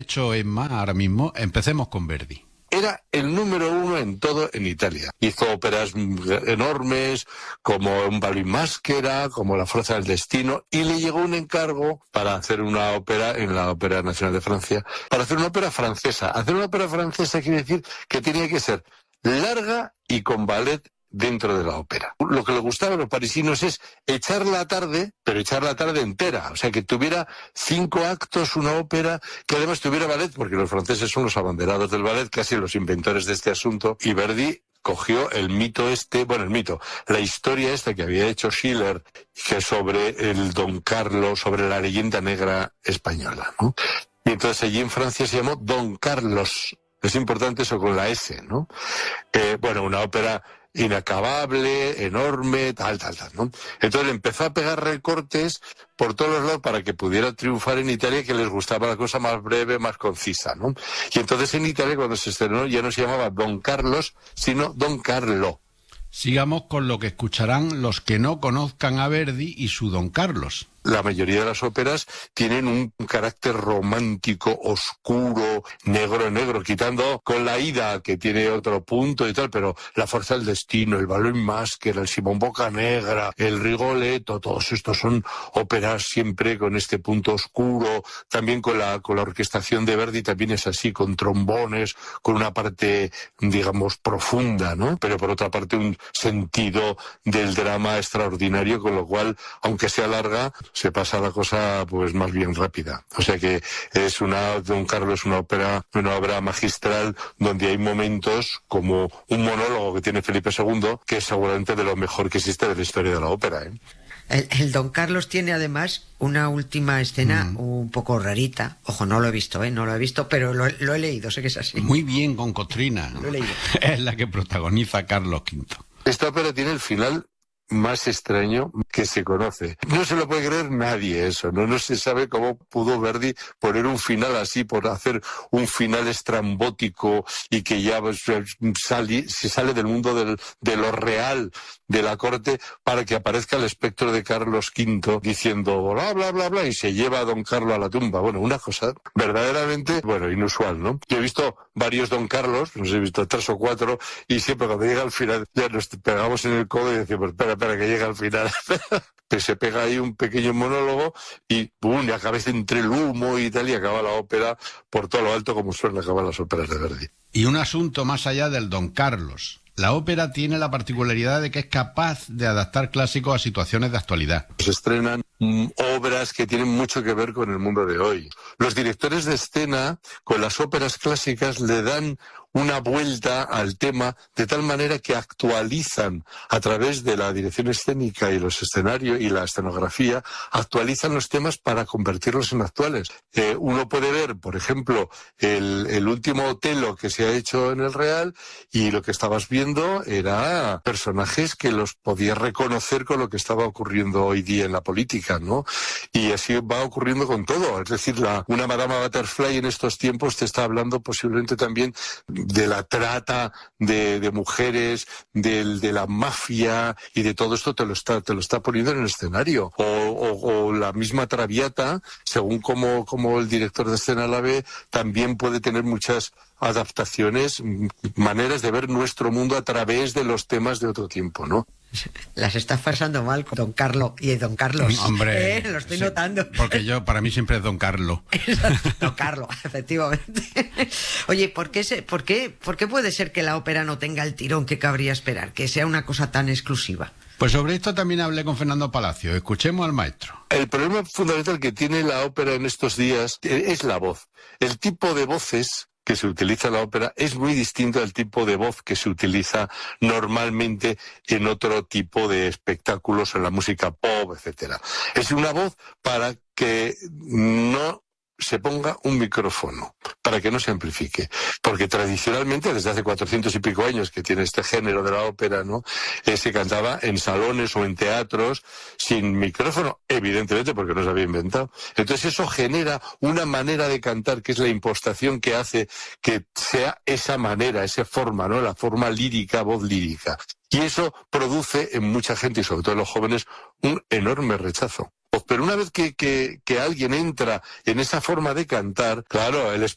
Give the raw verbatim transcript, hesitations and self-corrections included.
hecho Emma ahora mismo, empecemos con Verdi. Era el número uno en todo en Italia. Hizo óperas enormes, como Un ballo in maschera, como La fuerza del destino, y le llegó un encargo para hacer una ópera en la Ópera Nacional de Francia, para hacer una ópera francesa. Hacer una ópera francesa quiere decir que tenía que ser larga y con ballet dentro de la ópera. Lo que le gustaba a los parisinos es echar la tarde, pero echar la tarde entera, o sea, que tuviera cinco actos una ópera, que además tuviera ballet, porque los franceses son los abanderados del ballet, casi los inventores de este asunto, y Verdi cogió el mito este, bueno, el mito, la historia esta que había hecho Schiller, que sobre el Don Carlos, sobre la leyenda negra española, ¿no? Y entonces allí en Francia se llamó Don Carlos. Es importante eso con la S, ¿no? Eh, bueno, una ópera inacabable, enorme, tal, tal, tal, ¿no? Entonces empezó a pegar recortes por todos los lados para que pudiera triunfar en Italia, que les gustaba la cosa más breve, más concisa, ¿no? Y entonces en Italia, cuando se estrenó, ya no se llamaba Don Carlos, sino Don Carlo. Sigamos con lo que escucharán los que no conozcan a Verdi y su Don Carlos. La mayoría de las óperas tienen un carácter romántico, oscuro, negro, negro, quitando con la Ida, que tiene otro punto y tal, pero La fuerza del destino, el ballo in maschera, el Simón Boccanegra, el Rigoletto, todos estos son óperas siempre con este punto oscuro. También con la, con la orquestación de Verdi también es así, con trombones, con una parte, digamos, profunda, ¿no? Pero por otra parte un sentido del drama extraordinario, con lo cual, aunque sea larga, se pasa la cosa pues más bien rápida. O sea que es una, Don Carlos es una ópera, una obra magistral donde hay momentos como un monólogo que tiene Felipe segundo, que es seguramente de lo mejor que existe de la historia de la ópera, ¿eh? El, el Don Carlos tiene además una última escena mm. un poco rarita. Ojo, no lo he visto, ¿eh? No lo he visto, pero lo, lo he leído, sé que es así. Muy bien con Cotrina. Lo he leído. Es la que protagoniza Carlos quinto. Esta ópera tiene el final más extraño que se conoce. No se lo puede creer nadie eso, ¿no? No se sabe cómo pudo Verdi poner un final así, por hacer un final estrambótico y que ya pues, sale, se sale del mundo del, de lo real de la corte para que aparezca el espectro de Carlos quinto diciendo bla, bla, bla, bla, y se lleva a Don Carlos a la tumba. Bueno, una cosa verdaderamente, bueno, inusual, ¿no? Yo he visto varios Don Carlos, los he visto tres o cuatro, y siempre cuando llega al final ya nos pegamos en el codo y decimos, espera, espera, que llega al final. Que se pega ahí un pequeño monólogo y ¡pum! Y acaba entre el humo y tal, y acaba la ópera por todo lo alto como suelen acabar las óperas de Verdi. Y un asunto más allá del Don Carlos. La ópera tiene la particularidad de que es capaz de adaptar clásicos a situaciones de actualidad. Se estrenan mm, obras que tienen mucho que ver con el mundo de hoy. Los directores de escena, con las óperas clásicas, le dan una vuelta al tema de tal manera que actualizan a través de la dirección escénica y los escenarios y la escenografía, actualizan los temas para convertirlos en actuales. Eh, uno puede ver, por ejemplo, el, el último Otelo que se ha hecho en el Real, y lo que estabas viendo era personajes que los podías reconocer con lo que estaba ocurriendo hoy día en la política, ¿no? Y así va ocurriendo con todo. Es decir, la, una Madama Butterfly en estos tiempos te está hablando posiblemente también de la trata de, de mujeres, de, de la mafia, y de todo esto te lo está, te lo está poniendo en el escenario. O, o, o la misma Traviata, según como, como el director de escena la ve, también puede tener muchas adaptaciones, maneras de ver nuestro mundo a través de los temas de otro tiempo, ¿no? Las estás pasando mal con Don Carlos y Don Carlos. Hombre, eh, lo estoy sí, notando. Porque yo, para mí siempre es Don Carlos. Don Carlos, efectivamente. Oye, ¿por qué, se, por, qué, ¿por qué puede ser que la ópera no tenga el tirón que cabría esperar? Que sea una cosa tan exclusiva. Pues sobre esto también hablé con Fernando Palacio. Escuchemos al maestro. El problema fundamental que tiene la ópera en estos días es la voz. El tipo de voces que se utiliza en la ópera es muy distinto al tipo de voz que se utiliza normalmente en otro tipo de espectáculos, en la música pop, etcétera. Es una voz para que no se ponga un micrófono, para que no se amplifique. Porque tradicionalmente, desde hace cuatrocientos y pico años que tiene este género de la ópera, ¿no? Eh, se cantaba en salones o en teatros sin micrófono, evidentemente porque no se había inventado. Entonces eso genera una manera de cantar que es la impostación que hace que sea esa manera, esa forma, ¿no? La forma lírica, voz lírica. Y eso produce en mucha gente, y sobre todo en los jóvenes, un enorme rechazo. Pero una vez que, que, que alguien entra en esa forma de cantar, claro, el